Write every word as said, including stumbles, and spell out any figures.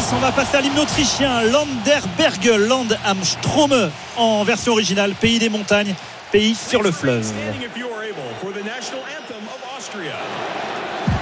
On va passer à l'hymne autrichien, Landerberge, Land am Strome en version originale, pays des montagnes, pays sur le fleuve.